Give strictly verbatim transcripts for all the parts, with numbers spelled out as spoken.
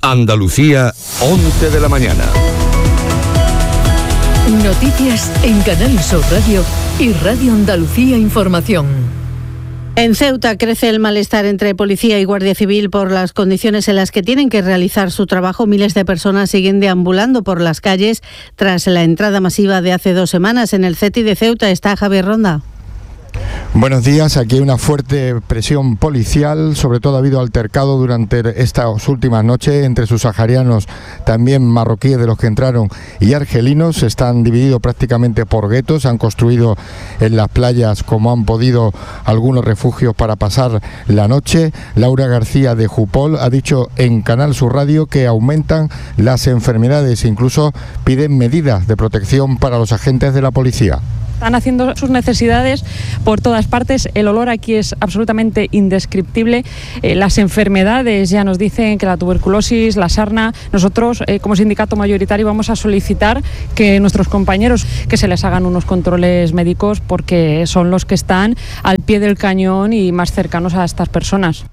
Andalucía, once de la mañana. Noticias en Canal Sur Radio y Radio Andalucía Información. En Ceuta crece el malestar entre policía y guardia civil por las condiciones en las que tienen que realizar su trabajo. Miles de personas siguen deambulando por las calles tras la entrada masiva de hace dos semanas. En el C E T I de Ceuta está Javier Ronda. Buenos días, aquí hay una fuerte presión policial, sobre todo ha habido altercado durante estas últimas noches entre subsaharianos, también marroquíes de los que entraron, y argelinos. Están divididos prácticamente por guetos, han construido en las playas como han podido algunos refugios para pasar la noche. Laura García de Jupol ha dicho en Canal Sur Radio que aumentan las enfermedades e incluso piden medidas de protección para los agentes de la policía. Están haciendo sus necesidades por todas partes, el olor aquí es absolutamente indescriptible, eh, las enfermedades ya nos dicen que la tuberculosis, la sarna, nosotros eh, como sindicato mayoritario vamos a solicitar que nuestros compañeros que se les hagan unos controles médicos porque son los que están al pie del cañón y más cercanos a estas personas.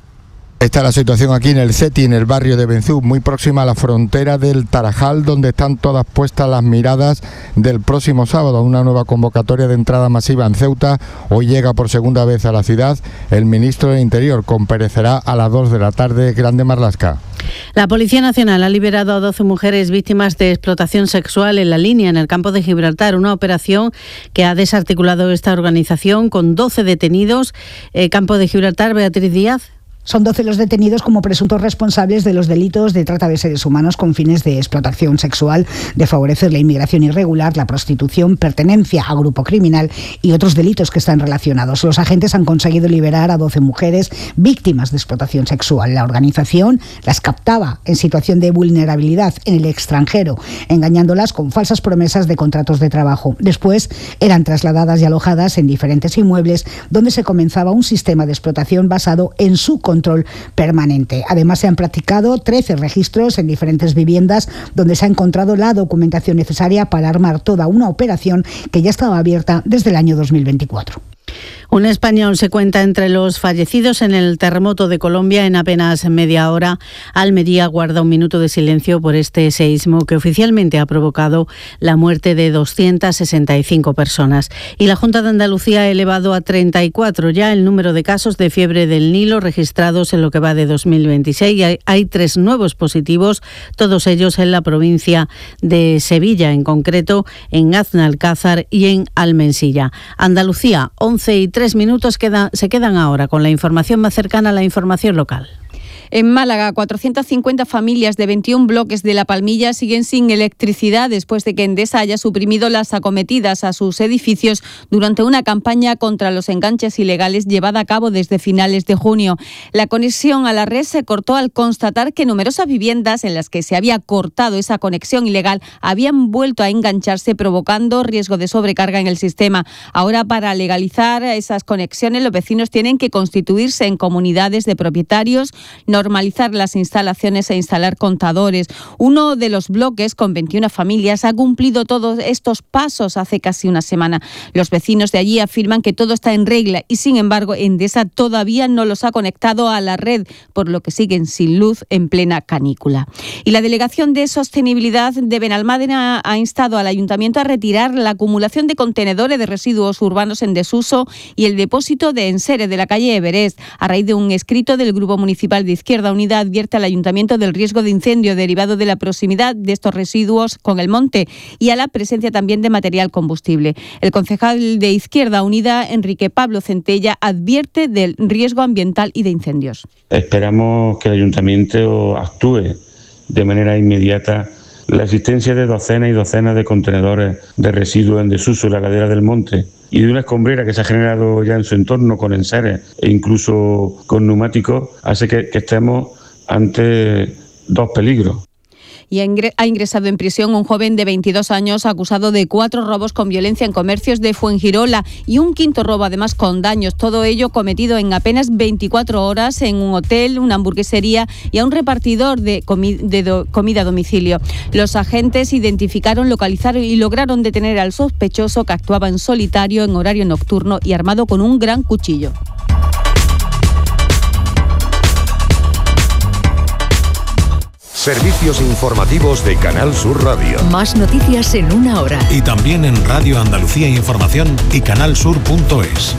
Esta es la situación aquí en el C E T I, en el barrio de Benzú, muy próxima a la frontera del Tarajal, donde están todas puestas las miradas del próximo sábado, una nueva convocatoria de entrada masiva en Ceuta. Hoy llega por segunda vez a la ciudad el ministro del Interior, comparecerá a las dos de la tarde, Grande Marlaska. La Policía Nacional ha liberado a doce mujeres víctimas de explotación sexual en La Línea, en el campo de Gibraltar, una operación que ha desarticulado esta organización con doce detenidos. Eh, campo de Gibraltar, Beatriz Díaz. Son doce los detenidos como presuntos responsables de los delitos de trata de seres humanos con fines de explotación sexual, de favorecer la inmigración irregular, la prostitución, pertenencia a grupo criminal y otros delitos que están relacionados. Los agentes han conseguido liberar a doce mujeres víctimas de explotación sexual. La organización las captaba en situación de vulnerabilidad en el extranjero, engañándolas con falsas promesas de contratos de trabajo. Después eran trasladadas y alojadas en diferentes inmuebles donde se comenzaba un sistema de explotación basado en su control permanente. Además, se han practicado trece registros en diferentes viviendas donde se ha encontrado la documentación necesaria para armar toda una operación que ya estaba abierta desde el año dos mil veinticuatro. Un español se cuenta entre los fallecidos en el terremoto de Colombia. En apenas media hora, Almería guarda un minuto de silencio por este seísmo que oficialmente ha provocado la muerte de doscientas sesenta y cinco personas. Y la Junta de Andalucía ha elevado a treinta y cuatro ya el número de casos de fiebre del Nilo registrados en lo que va de dos mil veintiséis. Hay, hay tres nuevos positivos, todos ellos en la provincia de Sevilla, en concreto en Aznalcázar y en Almensilla. Andalucía, once y tres minutos queda, se quedan ahora con la información más cercana a la información local. En Málaga, cuatrocientas cincuenta familias de veintiún bloques de La Palmilla siguen sin electricidad después de que Endesa haya suprimido las acometidas a sus edificios durante una campaña contra los enganches ilegales llevada a cabo desde finales de junio. La conexión a la red se cortó al constatar que numerosas viviendas en las que se había cortado esa conexión ilegal habían vuelto a engancharse, provocando riesgo de sobrecarga en el sistema. Ahora, para legalizar esas conexiones, los vecinos tienen que constituirse en comunidades de propietarios, normalizar las instalaciones e instalar contadores. Uno de los bloques, con veintiuna familias, ha cumplido todos estos pasos hace casi una semana. Los vecinos de allí afirman que todo está en regla y, sin embargo, Endesa todavía no los ha conectado a la red, por lo que siguen sin luz en plena canícula. Y la Delegación de Sostenibilidad de Benalmádena ha instado al Ayuntamiento a retirar la acumulación de contenedores de residuos urbanos en desuso y el depósito de enseres de la calle Everest. A raíz de un escrito del Grupo Municipal de Izquierda Unida, advierte al Ayuntamiento del riesgo de incendio derivado de la proximidad de estos residuos con el monte y a la presencia también de material combustible. El concejal de Izquierda Unida, Enrique Pablo Centella, advierte del riesgo ambiental y de incendios. Esperamos que el Ayuntamiento actúe de manera inmediata. La existencia de docenas y docenas de contenedores de residuos en desuso en la ladera del monte y de una escombrera que se ha generado ya en su entorno con enseres e incluso con neumáticos hace que, que estemos ante dos peligros. Y ha ingresado en prisión un joven de veintidós años acusado de cuatro robos con violencia en comercios de Fuengirola y un quinto robo además con daños. Todo ello cometido en apenas veinticuatro horas en un hotel, una hamburguesería y a un repartidor de, comi- de do- comida a domicilio. Los agentes identificaron, localizaron y lograron detener al sospechoso, que actuaba en solitario en horario nocturno y armado con un gran cuchillo. Servicios informativos de Canal Sur Radio. Más noticias en una hora. Y también en Radio Andalucía Información y canalsur punto es.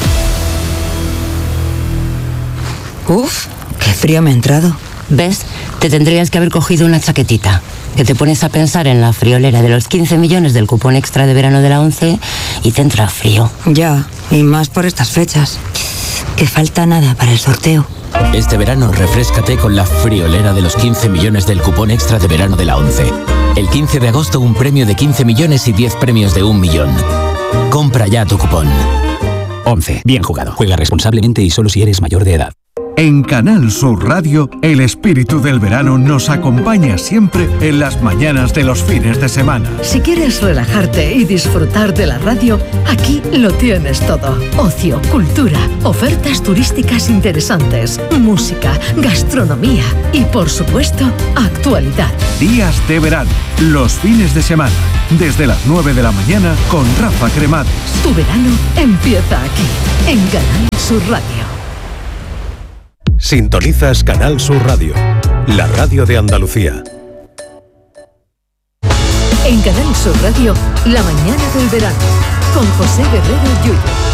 Uf, qué frío me ha entrado. ¿Ves? Te tendrías que haber cogido una chaquetita. Que te pones a pensar en la friolera de los quince millones del cupón extra de verano de la ONCE y te entra frío. Ya, y más por estas fechas. Que falta nada para el sorteo. Este verano refréscate con la friolera de los quince millones del cupón extra de verano de la ONCE. El quince de agosto un premio de quince millones y diez premios de un millón. Compra ya tu cupón. ONCE. Bien jugado. Juega responsablemente y solo si eres mayor de edad. En Canal Sur Radio, el espíritu del verano nos acompaña siempre en las mañanas de los fines de semana. Si quieres relajarte y disfrutar de la radio, aquí lo tienes todo. Ocio, cultura, ofertas turísticas interesantes, música, gastronomía y, por supuesto, actualidad. Días de verano, los fines de semana, desde las nueve de la mañana con Rafa Cremades. Tu verano empieza aquí, en Canal Sur Radio. Sintonizas Canal Sur Radio, la radio de Andalucía. En Canal Sur Radio, la mañana del verano, con José Guerrero Yuyo.